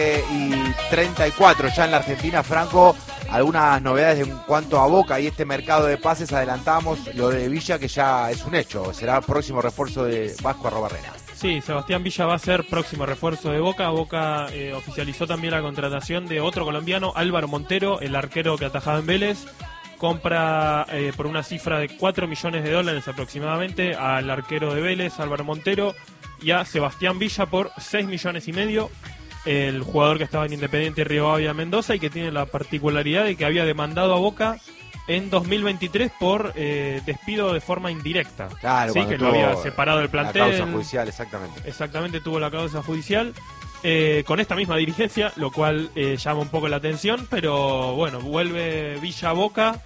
Y 34 ya en la Argentina, Franco, algunas novedades en cuanto a Boca y este mercado de pases. Adelantamos lo de Villa, que ya es un hecho, será el próximo refuerzo de Vasco Arrobarrena. Sí, Sebastián Villa va a ser próximo refuerzo de Boca. Boca oficializó también la contratación de otro colombiano, Álvaro Montero, el arquero que atajaba en Vélez. Compra por una cifra de $4 millones aproximadamente al arquero de Vélez, Álvaro Montero, y a Sebastián Villa por $6,5 millones. El jugador que estaba en Independiente Rivadavia Mendoza y que tiene la particularidad de que había demandado a Boca en 2023 por despido de forma indirecta. Claro, sí, que lo había separado del plantel. La causa judicial, exactamente. Exactamente, tuvo la causa judicial con esta misma dirigencia, lo cual llama un poco la atención, pero bueno, vuelve Villa a Boca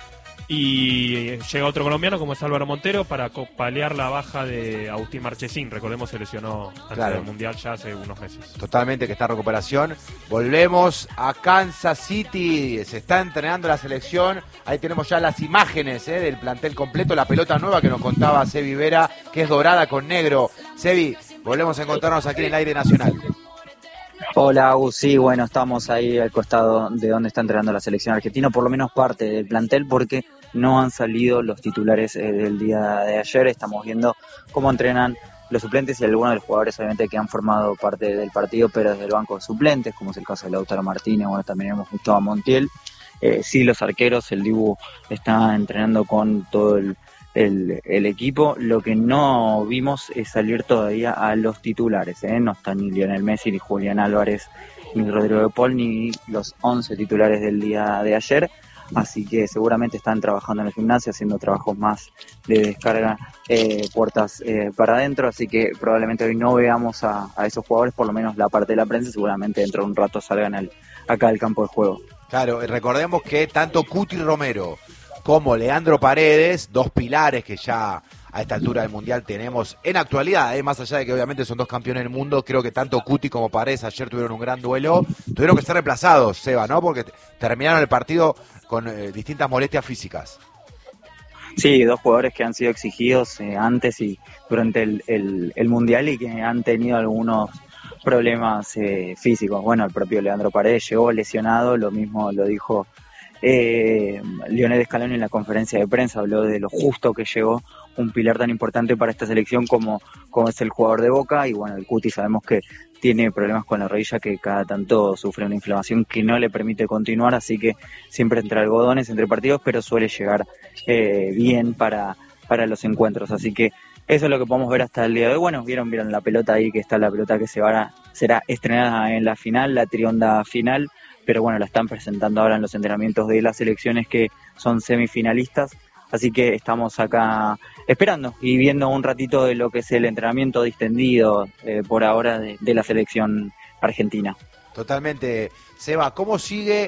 y llega otro colombiano como es Álvaro Montero para paliar la baja de Agustín Marchesín. Recordemos, se lesionó antes del Mundial ya hace unos meses. Totalmente, que está en recuperación. Volvemos a Kansas City, se está entrenando la selección. Ahí tenemos ya las imágenes del plantel completo, la pelota nueva que nos contaba Sebi Vera, que es dorada con negro. Sebi, volvemos a encontrarnos aquí en el aire nacional. Hola, Agus. Sí, bueno, estamos ahí al costado de donde está entrenando la selección argentina, por lo menos parte del plantel, porque no han salido los titulares del día de ayer. Estamos viendo cómo entrenan los suplentes y algunos de los jugadores, obviamente, que han formado parte del partido, pero desde el banco de suplentes, como es el caso de Lautaro Martínez. Bueno, también hemos visto a Montiel. Sí, los arqueros, el Dibu está entrenando con todo el equipo. Lo que no vimos es salir todavía a los titulares, no está ni Lionel Messi, ni Julián Álvarez, ni Rodrigo de Paul, ni los 11 titulares del día de ayer, así que seguramente están trabajando en el gimnasio, haciendo trabajos más de descarga, puertas para adentro, así que probablemente hoy no veamos a esos jugadores, por lo menos la parte de la prensa. Seguramente dentro de un rato salgan acá al campo de juego. Claro, recordemos que tanto Cuti Romero como Leandro Paredes, dos pilares que ya a esta altura del Mundial tenemos en actualidad, más allá de que obviamente son dos campeones del mundo. Creo que tanto Cuti como Paredes ayer tuvieron un gran duelo, tuvieron que ser reemplazados, Seba, ¿no? Porque terminaron el partido con distintas molestias físicas. Sí, dos jugadores que han sido exigidos antes y durante el Mundial y que han tenido algunos problemas físicos. Bueno, el propio Leandro Paredes llegó lesionado, lo mismo lo dijo Lionel Scaloni en la conferencia de prensa. Habló de lo justo que llegó un pilar tan importante para esta selección como es el jugador de Boca. Y bueno, el Cuti sabemos que tiene problemas con la rodilla, que cada tanto sufre una inflamación que no le permite continuar, así que siempre entre algodones, entre partidos, pero suele llegar bien para los encuentros, así que eso es lo que podemos ver hasta el día de hoy. Bueno, vieron la pelota ahí, que está la pelota que será estrenada en la final, la trionda final, pero bueno, la están presentando ahora en los entrenamientos de las selecciones que son semifinalistas, así que estamos acá esperando y viendo un ratito de lo que es el entrenamiento distendido por ahora de la selección argentina. Totalmente. Seba, ¿cómo sigue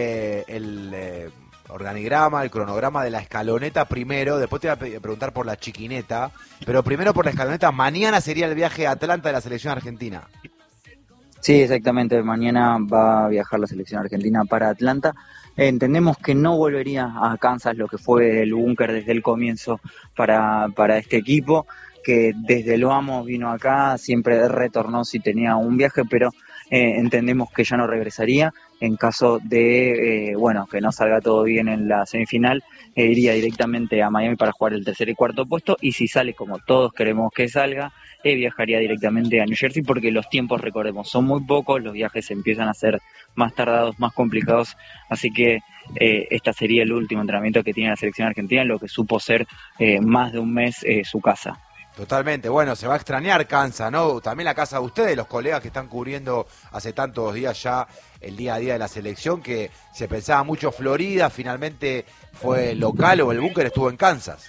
el organigrama, el cronograma de la escaloneta primero? Después te voy a preguntar por la chiquineta, pero primero por la escaloneta. Mañana sería el viaje a Atlanta de la selección argentina. Sí, exactamente. Mañana va a viajar la selección argentina para Atlanta. Entendemos que no volvería a Kansas, lo que fue el búnker desde el comienzo para este equipo, que desde lo amo vino acá, siempre retornó si tenía un viaje, pero entendemos que ya no regresaría. En caso de que no salga todo bien en la semifinal, iría directamente a Miami para jugar el tercer y cuarto puesto, y si sale como todos queremos que salga, viajaría directamente a New Jersey, porque los tiempos, recordemos, son muy pocos, los viajes empiezan a ser más tardados, más complicados, así que este sería el último entrenamiento que tiene la selección argentina, en lo que supo ser más de un mes su casa. Totalmente, bueno, se va a extrañar Kansas, ¿no? También la casa de ustedes, los colegas que están cubriendo hace tantos días ya el día a día de la selección, que se pensaba mucho Florida, finalmente fue local, o el búnker estuvo en Kansas.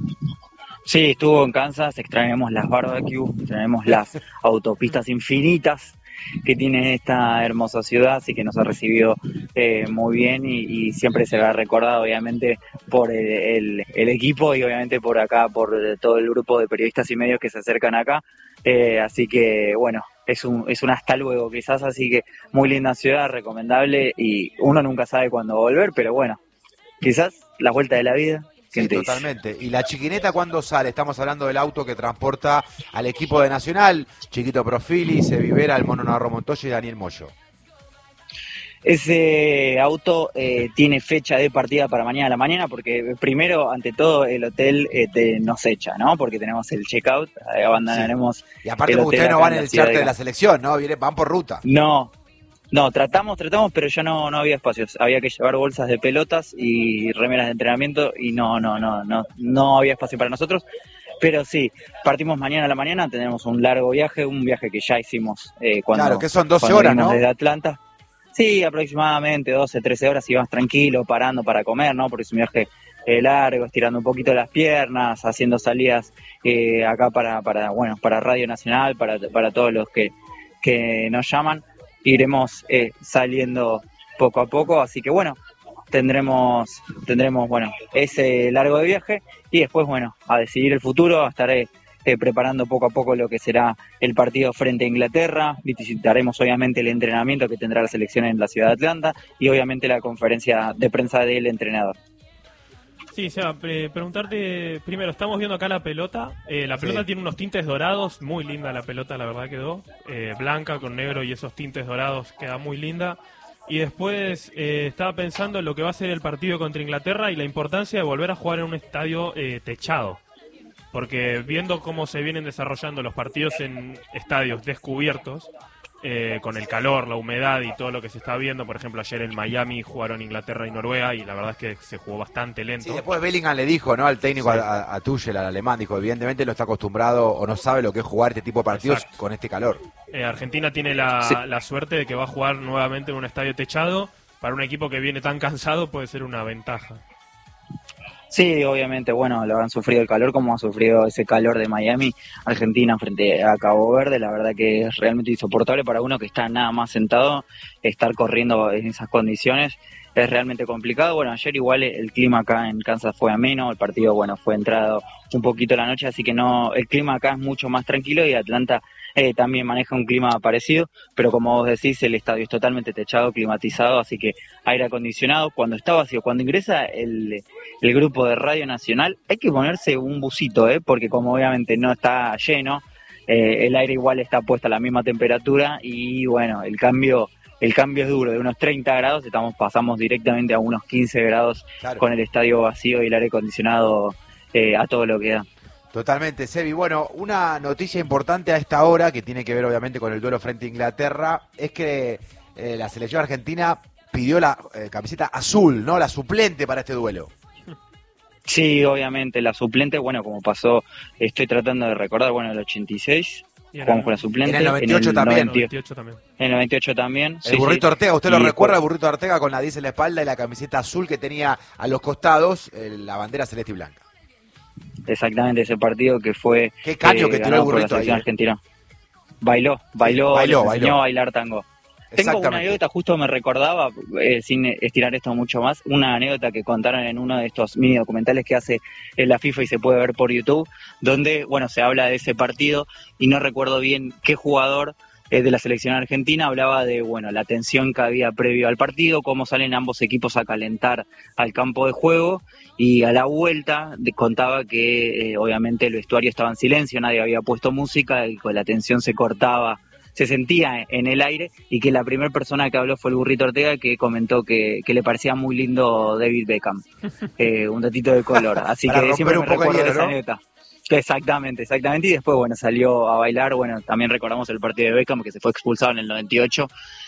Sí, estuvo en Kansas, extrañamos las barbecues, extrañamos las autopistas infinitas que tiene esta hermosa ciudad, así que nos ha recibido muy bien y siempre se va a recordar, obviamente, por el equipo y obviamente por acá, por todo el grupo de periodistas y medios que se acercan acá, así que bueno, es un hasta luego quizás, así que muy linda ciudad, recomendable, y uno nunca sabe cuándo volver, pero bueno, quizás la vuelta de la vida. Sí, totalmente. ¿Y la chiquineta cuándo sale? Estamos hablando del auto que transporta al equipo de Nacional, Chiquito Profili, Sebi Vera, el Mono Navarro Montoya y Daniel Moyo. Ese auto tiene fecha de partida para mañana a la mañana, porque primero, ante todo, el hotel nos echa, ¿no? Porque tenemos el checkout, abandonaremos. Sí. Y aparte, el porque hotel ustedes no acá van en en la el ciudad charter de la selección, ¿no? Van por ruta. No, tratamos, pero ya no había espacios. Había que llevar bolsas de pelotas y remeras de entrenamiento y no había espacio para nosotros. Pero sí, partimos mañana a la mañana, tenemos un largo viaje, un viaje que ya hicimos Claro, que son 12 horas, ¿no? Desde Atlanta. Sí, aproximadamente 12, 13 horas y vas tranquilo, parando para comer, ¿no? Porque es un viaje largo, estirando un poquito las piernas, haciendo salidas acá para Radio Nacional, para todos los que nos llaman. Iremos saliendo poco a poco, así que bueno, tendremos ese largo de viaje y después a decidir el futuro. Estaré preparando poco a poco lo que será el partido frente a Inglaterra. Visitaremos obviamente el entrenamiento que tendrá la selección en la ciudad de Atlanta y obviamente la conferencia de prensa del entrenador. Sí, Seba, preguntarte primero, estamos viendo acá la pelota. La pelota tiene unos tintes dorados, muy linda la pelota, la verdad quedó. Blanca con negro y esos tintes dorados, queda muy linda. Y después estaba pensando en lo que va a ser el partido contra Inglaterra y la importancia de volver a jugar en un estadio techado. Porque viendo cómo se vienen desarrollando los partidos en estadios descubiertos, con el calor, la humedad y todo lo que se está viendo, por ejemplo, ayer en Miami jugaron Inglaterra y Noruega y la verdad es que se jugó bastante lento. Sí, después Bellingham le dijo, ¿no? Al técnico, sí, a Tuchel, al alemán, dijo, evidentemente no está acostumbrado o no sabe lo que es jugar este tipo de partidos. Exacto. Con este calor. Argentina tiene la suerte de que va a jugar nuevamente en un estadio techado. Para un equipo que viene tan cansado puede ser una ventaja. Sí, obviamente, lo han sufrido el calor como ha sufrido ese calor de Miami, Argentina frente a Cabo Verde. La verdad que es realmente insoportable para uno que está nada más sentado, estar corriendo en esas condiciones es realmente complicado. Bueno, ayer igual el clima acá en Kansas fue ameno, el partido fue entrado un poquito la noche, así que el clima acá es mucho más tranquilo y Atlanta también maneja un clima parecido, pero como vos decís, el estadio es totalmente techado, climatizado, así que aire acondicionado. Cuando está vacío, cuando ingresa el grupo de Radio Nacional, hay que ponerse un busito, porque como obviamente no está lleno, el aire igual está puesto a la misma temperatura y el cambio es duro. De unos 30 grados pasamos directamente a unos 15 grados, claro, con el estadio vacío y el aire acondicionado a todo lo que da. Totalmente, Sebi. Bueno, una noticia importante a esta hora, que tiene que ver obviamente con el duelo frente a Inglaterra, es que la selección argentina pidió la camiseta azul, ¿no? La suplente para este duelo. Sí, obviamente, la suplente, como pasó, estoy tratando de recordar, el 86, jugamos con la suplente. En el 98 también. En el 98 también. El Burrito Ortega, ¿usted lo recuerda? El Burrito Ortega con la 10 en la espalda y la camiseta azul que tenía a los costados la bandera celeste y blanca. Exactamente, ese partido que fue... Qué caño que tiró el Burrito ahí. Argentina. Bailó, enseñó a bailar tango. Tengo una anécdota, justo me recordaba, sin estirar esto mucho más, una anécdota que contaron en uno de estos mini documentales que hace la FIFA y se puede ver por YouTube, donde, se habla de ese partido y no recuerdo bien qué jugador de la selección argentina hablaba de, la tensión que había previo al partido, cómo salen ambos equipos a calentar al campo de juego y a la vuelta contaba que obviamente el vestuario estaba en silencio, nadie había puesto música y con la tensión se cortaba, se sentía en el aire y que la primera persona que habló fue el Burrito Ortega, que comentó que le parecía muy lindo David Beckham, un datito de color, así que siempre me recuerdo esa anécdota. Exactamente, y después salió a bailar. También recordamos el partido de Beckham, que se fue expulsado en el 98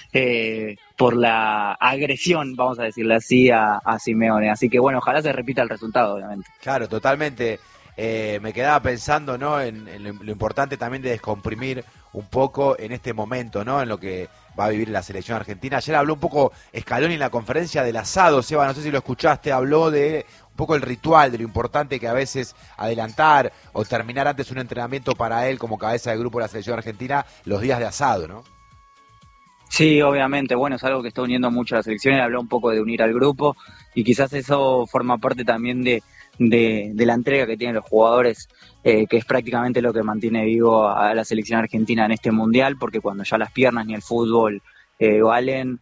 por la agresión, vamos a decirle así, a Simeone, así que ojalá se repita el resultado, obviamente. Claro, totalmente. Me quedaba pensando, ¿no? en lo importante también de descomprimir un poco en este momento, ¿no? En lo que va a vivir la selección argentina. Ayer habló un poco Scaloni en la conferencia del asado, Seba, no sé si lo escuchaste, habló de un poco el ritual, de lo importante que a veces adelantar o terminar antes un entrenamiento para él como cabeza de grupo de la selección argentina, los días de asado, ¿no? Sí, obviamente, es algo que está uniendo mucho a la selección, habló un poco de unir al grupo y quizás eso forma parte también de la entrega que tienen los jugadores, que es prácticamente lo que mantiene vivo a la selección argentina en este mundial, porque cuando ya las piernas ni el fútbol valen,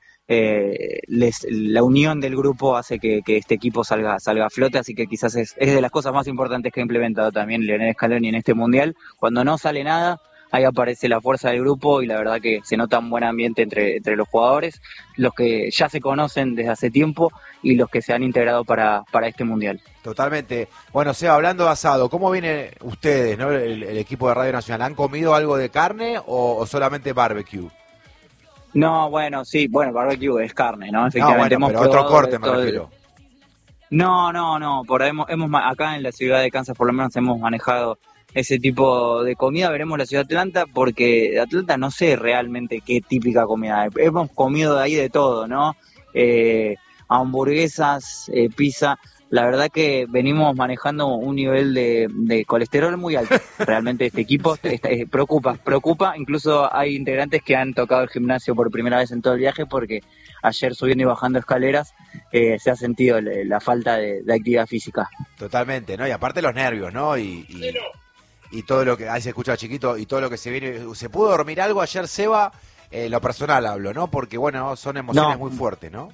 la unión del grupo hace que este equipo salga a flote, así que quizás es de las cosas más importantes que ha implementado también Lionel Scaloni en este mundial. Cuando no sale nada, ahí aparece la fuerza del grupo y la verdad que se nota un buen ambiente entre los jugadores, los que ya se conocen desde hace tiempo y los que se han integrado para este Mundial. Totalmente. Bueno, Seba, hablando de asado, ¿cómo vienen ustedes, ¿no? El equipo de Radio Nacional? ¿Han comido algo de carne o solamente barbecue? No, bueno, sí, bueno, barbecue es carne, ¿no? Efectivamente, no, bueno, pero otro corte me refiero. No, acá en la ciudad de Kansas por lo menos hemos manejado ese tipo de comida. Veremos la ciudad de Atlanta, porque de Atlanta no sé realmente qué típica comida. Hemos comido de ahí de todo, ¿no? Hamburguesas, pizza. La verdad que venimos manejando un nivel de colesterol muy alto. Realmente este equipo preocupa. Incluso hay integrantes que han tocado el gimnasio por primera vez en todo el viaje, porque ayer subiendo y bajando escaleras se ha sentido la falta de actividad física. Totalmente, ¿no? Y aparte los nervios, ¿no? Y todo lo que ahí se escucha chiquito y todo lo que se viene. ¿Se pudo dormir algo ayer, Seba? Lo personal hablo, ¿no? Porque, bueno, son emociones muy fuertes, ¿no?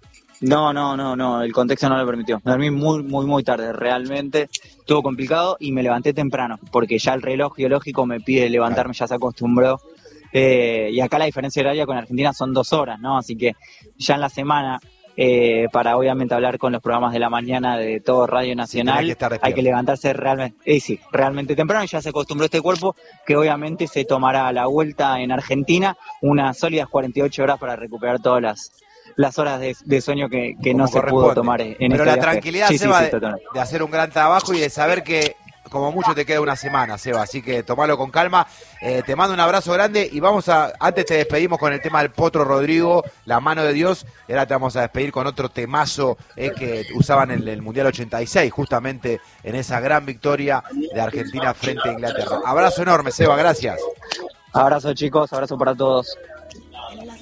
No, el contexto no lo permitió. Me dormí muy tarde, realmente estuvo complicado y me levanté temprano, porque ya el reloj biológico me pide levantarme, ya se acostumbró. Y acá la diferencia horaria con Argentina son 2 horas, ¿no? Así que ya en la semana, para obviamente hablar con los programas de la mañana de todo Radio Nacional, hay que levantarse realmente temprano, y ya se acostumbró este cuerpo, que obviamente se tomará a la vuelta en Argentina unas sólidas 48 horas para recuperar todas las horas de sueño que no se pudo tomar en este Pero la viaje. tranquilidad, Seba, de hacer un gran trabajo y de saber que como mucho te queda una semana, Seba, así que tomalo con calma. Te mando un abrazo grande y antes te despedimos con el tema del Potro Rodrigo, La Mano de Dios, y ahora te vamos a despedir con otro temazo que usaban en el Mundial 86, justamente en esa gran victoria de Argentina frente a Inglaterra. Abrazo enorme, Seba, gracias. Abrazo, chicos, abrazo para todos.